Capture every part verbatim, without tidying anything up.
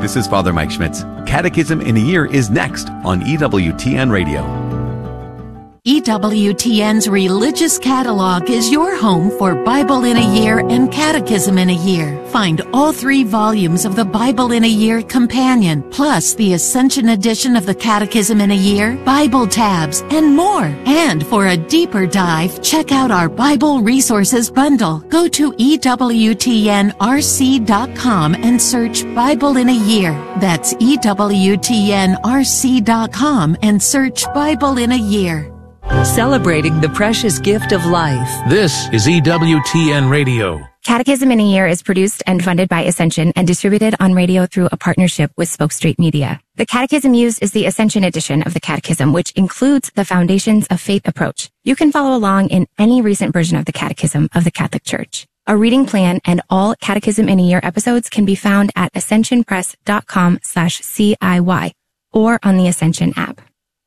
This is Father Mike Schmitz. Catechism in a Year is next on E W T N Radio. E W T N's Religious Catalog is your home for Bible in a Year and Catechism in a Year. Find all three volumes of the Bible in a Year Companion, plus the Ascension edition of the Catechism in a Year, Bible tabs, and more. And for a deeper dive, check out our Bible Resources Bundle. Go to E W T N R C dot com and search Bible in a Year. That's E W T N R C dot com and search Bible in a Year. Celebrating the precious gift of life. This is E W T N Radio. Catechism in a Year is produced and funded by Ascension and distributed on radio through a partnership with Spoke Street Media. The catechism used is the Ascension edition of the Catechism, which includes the Foundations of Faith approach. You can follow along in any recent version of the Catechism of the Catholic Church. A reading plan and all Catechism in a Year episodes can be found at ascensionpress dot com slash C I Y or on the Ascension app.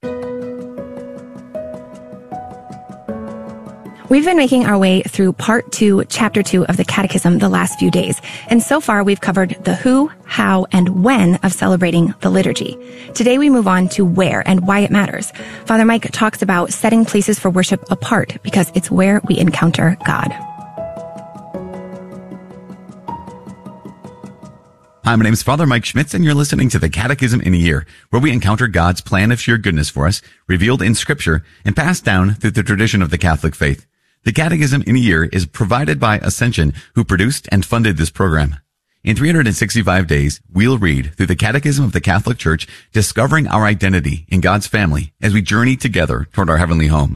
We've been making our way through part two, chapter two of the Catechism the last few days. And so far we've covered the who, how, and when of celebrating the liturgy. Today we move on to where and why it matters. Father Mike talks about setting places for worship apart because it's where we encounter God. Hi, my name is Father Mike Schmitz, and you're listening to the Catechism in a Year, where we encounter God's plan of sheer goodness for us, revealed in Scripture, and passed down through the tradition of the Catholic faith. The Catechism in a Year is provided by Ascension, who produced and funded this program. In three hundred sixty-five days, we'll read through the Catechism of the Catholic Church, discovering our identity in God's family as we journey together toward our heavenly home.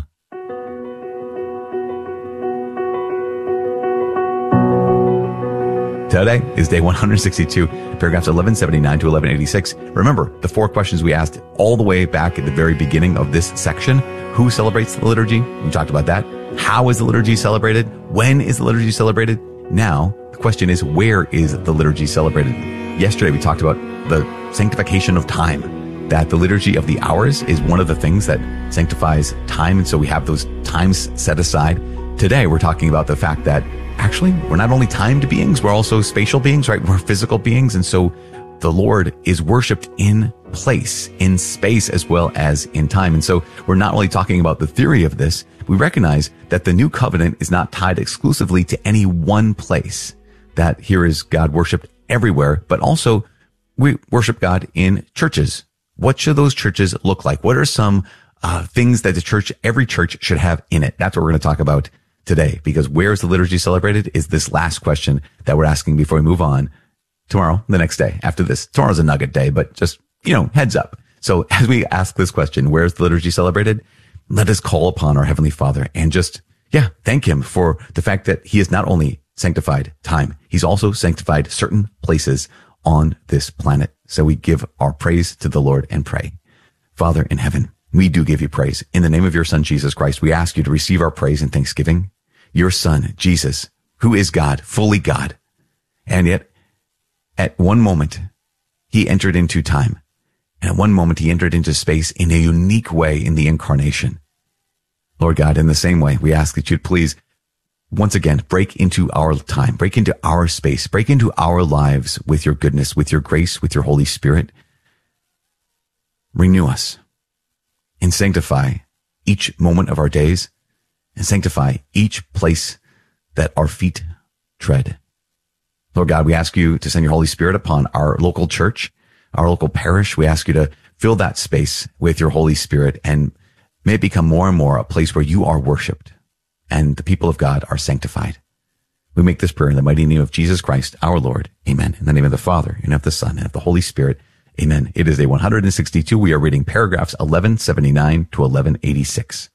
Today is day one hundred sixty-two, paragraphs eleven seventy-nine to eleven eighty-six. Remember, the four questions we asked all the way back at the very beginning of this section. Who celebrates the liturgy? We talked about that. How is the liturgy celebrated? When is the liturgy celebrated? Now, the question is, where is the liturgy celebrated? Yesterday, we talked about the sanctification of time, that the liturgy of the hours is one of the things that sanctifies time, and so we have those times set aside. Today, we're talking about the fact that actually, we're not only timed beings, we're also spatial beings, right? We're physical beings, and so the Lord is worshipped in place, in space, as well as in time. And so we're not only talking about the theory of this, we recognize that the new covenant is not tied exclusively to any one place, that here is God worshipped everywhere, but also we worship God in churches. What should those churches look like? What are some uh, things that the church, every church should have in it? That's what we're going to talk about today, because where is the liturgy celebrated is this last question that we're asking before we move on. Tomorrow, the next day, after this. Tomorrow's a nugget day, but just, you know, heads up. So as we ask this question, where is the liturgy celebrated? Let us call upon our Heavenly Father and just, yeah, thank Him for the fact that He has not only sanctified time, He's also sanctified certain places on this planet. So we give our praise to the Lord and pray. Father in heaven, we do give You praise. In the name of Your Son, Jesus Christ, we ask You to receive our praise and thanksgiving. Your Son, Jesus, who is God, fully God, and yet at one moment, He entered into time. And at one moment, He entered into space in a unique way in the incarnation. Lord God, in the same way, we ask that You'd please, once again, break into our time, break into our space, break into our lives with Your goodness, with Your grace, with Your Holy Spirit. Renew us and sanctify each moment of our days and sanctify each place that our feet tread. Lord God, we ask You to send Your Holy Spirit upon our local church, our local parish. We ask You to fill that space with Your Holy Spirit, and may it become more and more a place where You are worshiped and the people of God are sanctified. We make this prayer in the mighty name of Jesus Christ, our Lord. Amen. In the name of the Father, and of the Son, and of the Holy Spirit. Amen. It is day one hundred sixty-two. We are reading paragraphs eleven seventy-nine to eleven eighty-six.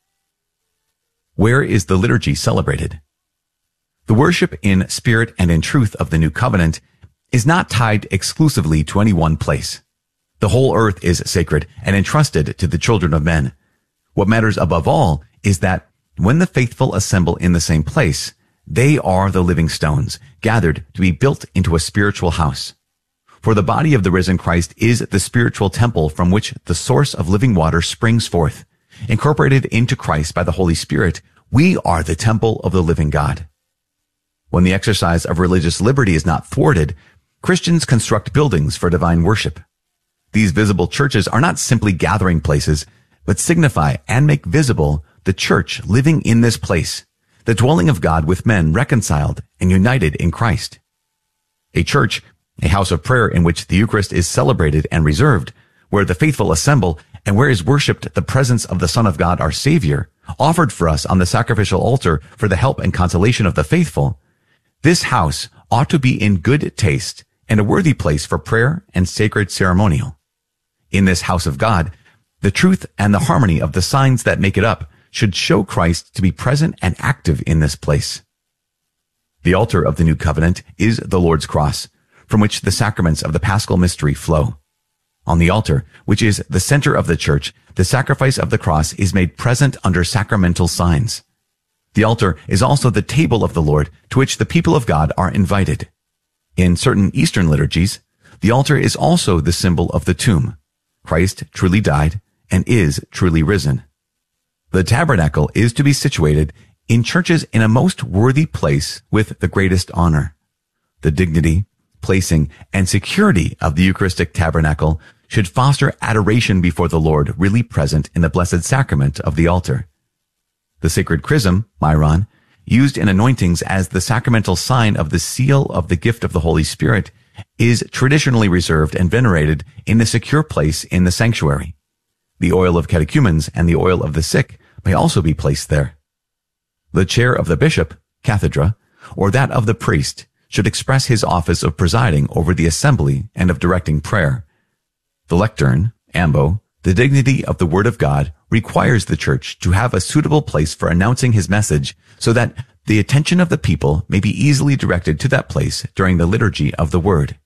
Where is the liturgy celebrated? The worship in spirit and in truth of the new covenant is not tied exclusively to any one place. The whole earth is sacred and entrusted to the children of men. What matters above all is that when the faithful assemble in the same place, they are the living stones gathered to be built into a spiritual house. For the body of the risen Christ is the spiritual temple from which the source of living water springs forth. Incorporated into Christ by the Holy Spirit, we are the temple of the living God. When the exercise of religious liberty is not thwarted, Christians construct buildings for divine worship. These visible churches are not simply gathering places, but signify and make visible the church living in this place, the dwelling of God with men reconciled and united in Christ. A church, a house of prayer in which the Eucharist is celebrated and reserved, where the faithful assemble and where is worshipped the presence of the Son of God, our Savior, offered for us on the sacrificial altar for the help and consolation of the faithful. This house ought to be in good taste and a worthy place for prayer and sacred ceremonial. In this house of God, the truth and the harmony of the signs that make it up should show Christ to be present and active in this place. The altar of the new covenant is the Lord's cross, from which the sacraments of the Paschal mystery flow. On the altar, which is the center of the church, the sacrifice of the cross is made present under sacramental signs. The altar is also the table of the Lord, to which the people of God are invited. In certain Eastern liturgies, the altar is also the symbol of the tomb. Christ truly died and is truly risen. The tabernacle is to be situated in churches in a most worthy place with the greatest honor. The dignity, placing, and security of the Eucharistic tabernacle should foster adoration before the Lord really present in the Blessed Sacrament of the altar. The sacred chrism, myron, used in anointings as the sacramental sign of the seal of the gift of the Holy Spirit, is traditionally reserved and venerated in the secure place in the sanctuary. The oil of catechumens and the oil of the sick may also be placed there. The chair of the bishop, cathedra, or that of the priest should express his office of presiding over the assembly and of directing prayer. The lectern, ambo, the dignity of the Word of God, requires the church to have a suitable place for announcing his message so that the attention of the people may be easily directed to that place during the liturgy of the Word.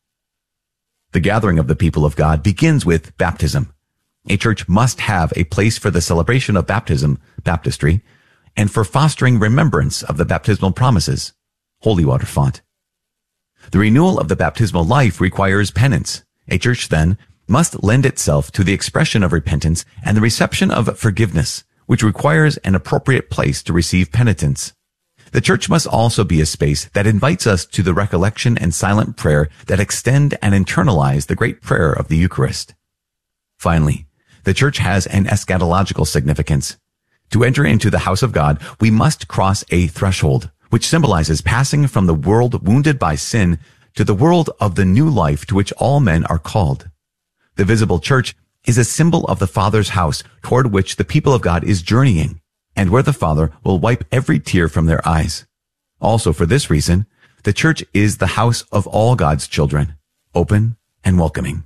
The gathering of the people of God begins with baptism. A church must have a place for the celebration of baptism, baptistry, and for fostering remembrance of the baptismal promises, holy water font. The renewal of the baptismal life requires penance. A church, then, must lend itself to the expression of repentance and the reception of forgiveness, which requires an appropriate place to receive penitence. The church must also be a space that invites us to the recollection and silent prayer that extend and internalize the great prayer of the Eucharist. Finally, the church has an eschatological significance. To enter into the house of God, we must cross a threshold, which symbolizes passing from the world wounded by sin to the world of the new life to which all men are called. The visible church is a symbol of the Father's house toward which the people of God is journeying, and where the Father will wipe every tear from their eyes. Also, for this reason, the church is the house of all God's children, open and welcoming.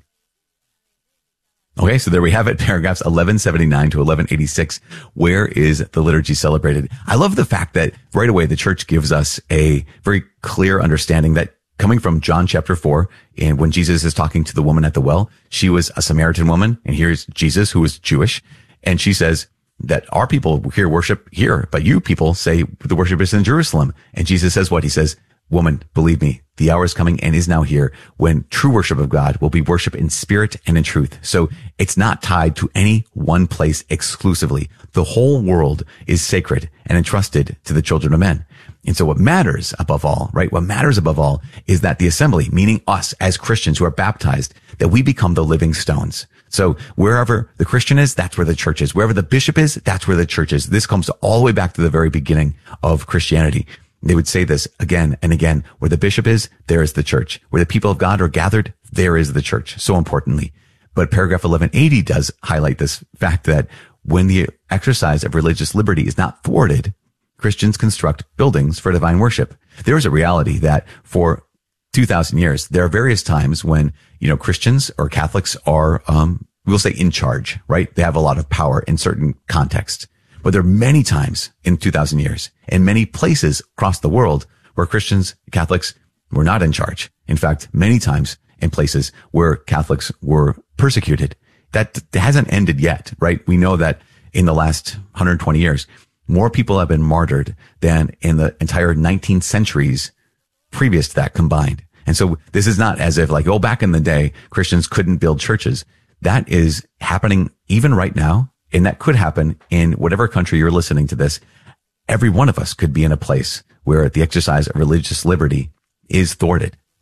Okay, so there we have it, paragraphs eleven seventy-nine to eleven eighty-six. Where is the liturgy celebrated? I love the fact that right away the church gives us a very clear understanding that coming from John chapter four, and when Jesus is talking to the woman at the well, she was a Samaritan woman, and here's Jesus, who is Jewish, and she says that our people here worship here, but you people say the worship is in Jerusalem. And Jesus says what? He says, woman, believe me, the hour is coming and is now here when true worship of God will be worship in spirit and in truth. So it's not tied to any one place exclusively. The whole world is sacred and entrusted to the children of men. And so what matters above all, right? What matters above all is that the assembly, meaning us as Christians who are baptized, that we become the living stones. So wherever the Christian is, that's where the church is. Wherever the bishop is, that's where the church is. This comes all the way back to the very beginning of Christianity. They would say this again and again. Where the bishop is, there is the church. Where the people of God are gathered, there is the church. So importantly. But paragraph eleven eighty does highlight this fact that when the exercise of religious liberty is not thwarted, Christians construct buildings for divine worship. There is a reality that for two thousand years, there are various times when, you know, Christians or Catholics are, um, we'll say in charge, right? They have a lot of power in certain contexts. But there are many times in two thousand years and many places across the world where Christians, Catholics were not in charge. In fact, many times in places where Catholics were persecuted. That hasn't ended yet, right? We know that in the last one hundred twenty years, more people have been martyred than in the entire nineteen centuries previous to that combined. And so this is not as if like, oh, back in the day, Christians couldn't build churches. That is happening even right now. And that could happen in whatever country you're listening to this. Every one of us could be in a place where the exercise of religious liberty is thwarted.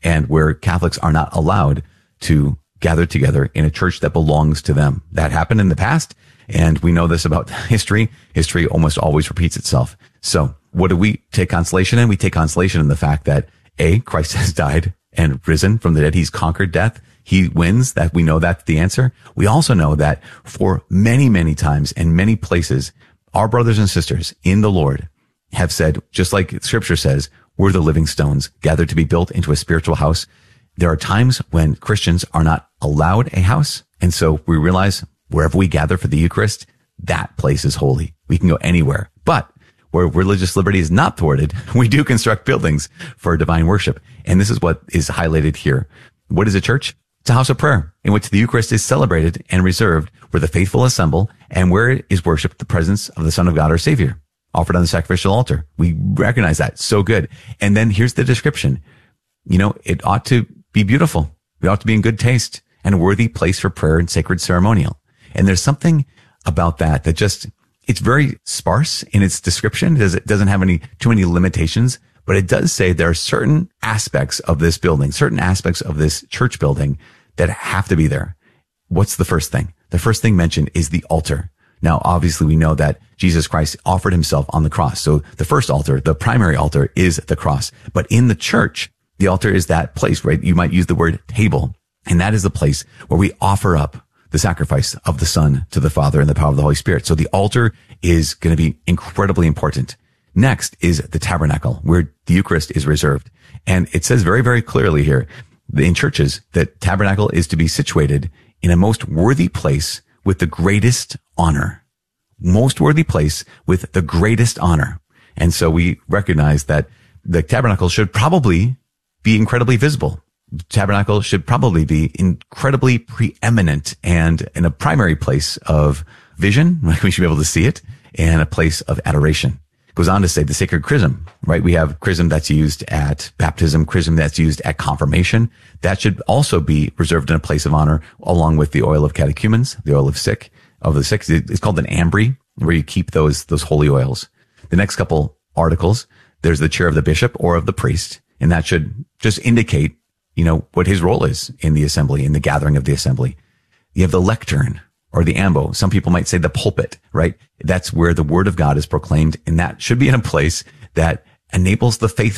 and where Catholics are not allowed to gather together in a church that belongs to them. That happened in the past, and we know this about history. History almost always repeats itself. So what do we take consolation in? We take consolation in the fact that A, Christ has died and risen from the dead. He's conquered death. He wins. That we know that's the answer. We also know that for many, many times and many places, our brothers and sisters in the Lord have said, just like scripture says, we're the living stones gathered to be built into a spiritual house. There are times when Christians are not allowed a house. And so we realize wherever we gather for the Eucharist, that place is holy. We can go anywhere. But where religious liberty is not thwarted, we do construct buildings for divine worship. And this is what is highlighted here. What is a church? It's a house of prayer in which the Eucharist is celebrated and reserved, where the faithful assemble and where is worshiped the presence of the Son of God, our Savior, offered on the sacrificial altar. We recognize that. So good. And then here's the description. You know, it ought to be beautiful. It ought to be in good taste and a worthy place for prayer and sacred ceremonial. And there's something about that that just, it's very sparse in its description. It doesn't have any, too many limitations, but it does say there are certain aspects of this building, certain aspects of this church building that have to be there. What's the first thing? The first thing mentioned is the altar. Now, obviously, we know that Jesus Christ offered himself on the cross. So the first altar, the primary altar, is the cross. But in the church, the altar is that place, right? You might use the word table. And that is the place where we offer up the sacrifice of the Son to the Father in the power of the Holy Spirit. So the altar is going to be incredibly important. Next is the tabernacle, where the Eucharist is reserved. And it says very, very clearly here in churches that tabernacle is to be situated in a most worthy place with the greatest honor. Most worthy place with the greatest honor. And so we recognize that the tabernacle should probably be incredibly visible. The tabernacle should probably be incredibly preeminent and in a primary place of vision. We should be able to see it, and a place of adoration. It goes on to say the sacred chrism, right? We have chrism that's used at baptism, chrism that's used at confirmation. That should also be reserved in a place of honor, along with the oil of catechumens, the oil of sick, of the sick. It's called an ambry, where you keep those, those holy oils. The next couple articles, there's the chair of the bishop or of the priest, and that should just indicate, you know, what his role is in the assembly, in the gathering of the assembly. You have the lectern or the ambo. Some people might say the pulpit, right? That's where the word of God is proclaimed, and that should be in a place that enables the faithful